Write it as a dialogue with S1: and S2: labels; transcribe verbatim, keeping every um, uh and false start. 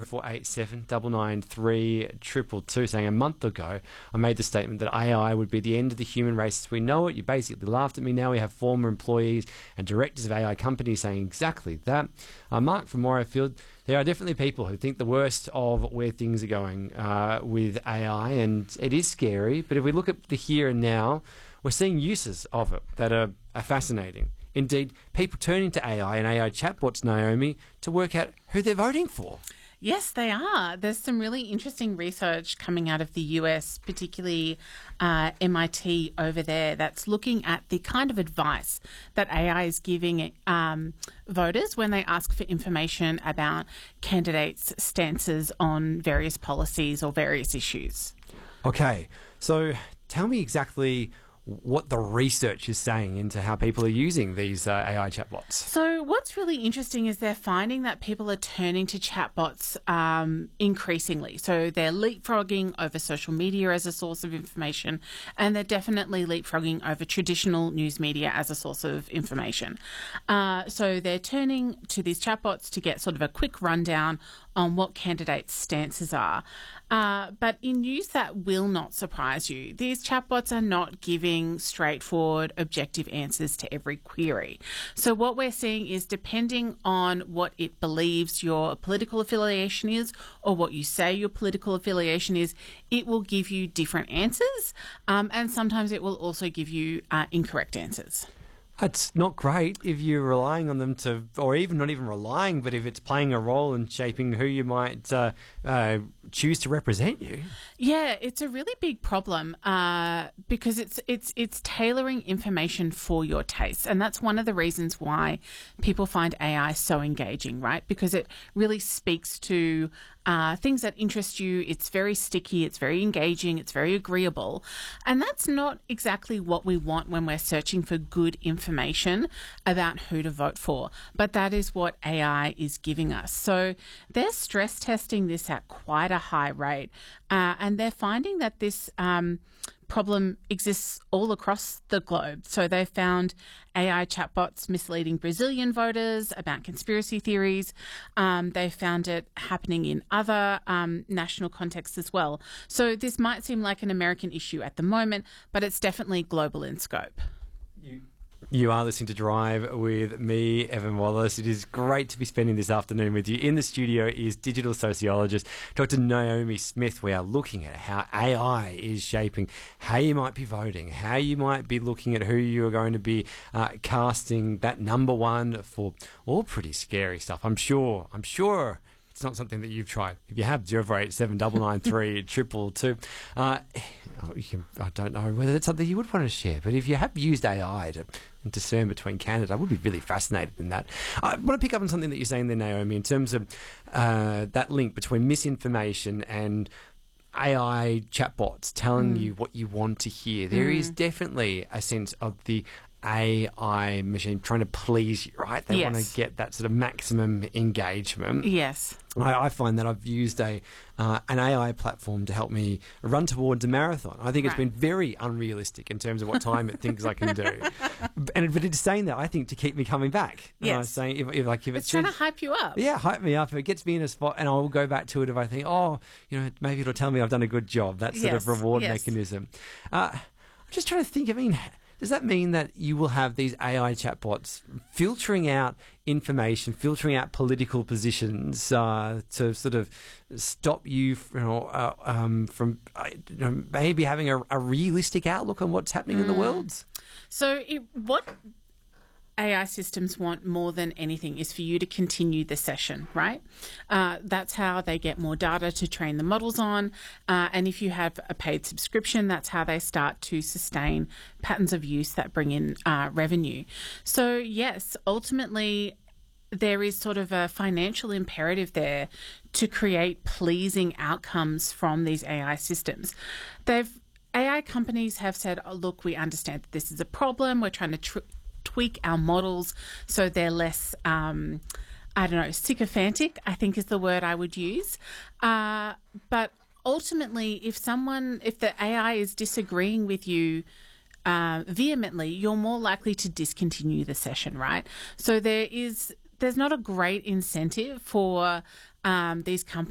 S1: four eight seven, nine nine three, two two two, saying a month ago I made the statement that A I would be the end of the human race as we know it. You basically laughed at me. Now we have former employees and directors of A I companies saying exactly that. Uh, Mark from Morayfield, there are definitely people who think the worst of where things are going uh, with A I, and it is scary, but if we look at the here and now, we're seeing uses of it that are, are fascinating. Indeed, people turning to A I and A I chatbots, Naomi, to work out who they're voting for.
S2: Yes, they are. There's some really interesting research coming out of the U S, particularly uh, M I T over there, that's looking at the kind of advice that A I is giving um, voters when they ask for information about candidates' stances on various policies or various issues.
S1: Okay, so tell me exactly what the research is saying into how people are using these uh, A I chatbots.
S2: So what's really interesting is they're finding that people are turning to chatbots um, increasingly. So they're leapfrogging over social media as a source of information, and they're definitely leapfrogging over traditional news media as a source of information. Uh, so they're turning to these chatbots to get sort of a quick rundown on what candidates' stances are. Uh, but in news that will not surprise you, these chatbots are not giving straightforward, objective answers to every query. So what we're seeing is, depending on what it believes your political affiliation is or what you say your political affiliation is, it will give you different answers, um, and sometimes it will also give you uh, incorrect answers.
S1: It's not great if you're relying on them to, or even not even relying, but if it's playing a role in shaping who you might uh, uh, choose to represent you.
S2: Yeah, it's a really big problem uh, because it's it's it's tailoring information for your tastes, and that's one of the reasons why people find A I so engaging, right? Because it really speaks to uh, things that interest you. It's very sticky, it's very engaging, it's very agreeable, and that's not exactly what we want when we're searching for good information about who to vote for. But that is what A I is giving us. So they're stress testing this at quite a high rate, uh, and they're finding that this um, problem exists all across the globe. So they found A I chatbots misleading Brazilian voters about conspiracy theories. Um, they found it happening in other um, national contexts as well. So this might seem like an American issue at the moment, but it's definitely global in scope.
S1: You- You are listening to Drive with me, Evan Wallace. It is great to be spending this afternoon with you. In the studio is digital sociologist Doctor Naomi Smith. We are looking at how A I is shaping how you might be voting, how you might be looking at who you are going to be uh, casting that number one for. All pretty scary stuff. I'm sure. I'm sure. It's not something that you've tried. If you have, zero four eight seven, nine nine three, two two two. Uh, you can, I don't know whether it's something you would want to share, but if you have used A I to discern between candidates, I would be really fascinated in that. I want to pick up on something that you're saying there, Naomi, in terms of uh, that link between misinformation and A I chatbots telling mm. you what you want to hear. There mm. is definitely a sense of the A I machine trying to please you, right? They
S2: yes.
S1: want to get that sort of maximum engagement.
S2: Yes.
S1: I, I find that I've used a uh, an A I platform to help me run towards a marathon. I think it's
S2: right.
S1: been very unrealistic in terms of what time it thinks I can do. And but it's saying that, I think, to keep me coming back.
S2: Yes.
S1: Uh, saying if, if like if
S2: it's
S1: it's
S2: trying to hype you up.
S1: Yeah, hype me up. If it gets me in a spot, and I will go back to it if I think, oh, you know, maybe it'll tell me I've done a good job. That sort
S2: yes.
S1: of reward
S2: yes.
S1: mechanism. Uh, I'm just trying to think. I mean, does that mean that you will have these A I chatbots filtering out information, filtering out political positions uh, to sort of stop you from, you know, uh, um, from uh, you know, maybe having a, a realistic outlook on what's happening mm. in the world?
S2: So it, what A I systems want more than anything is for you to continue the session, right? Uh, that's how they get more data to train the models on. Uh, and if you have a paid subscription, that's how they start to sustain patterns of use that bring in uh, revenue. So yes, ultimately, there is sort of a financial imperative there to create pleasing outcomes from these A I systems. They've A I companies have said, oh, look, we understand that this is a problem. We're trying to tr- tweak our models so they're less, um, I don't know, sycophantic, I think is the word I would use. Uh, but ultimately, if someone, if the A I is disagreeing with you uh, vehemently, you're more likely to discontinue the session, right? So there is, there's not a great incentive for um, these companies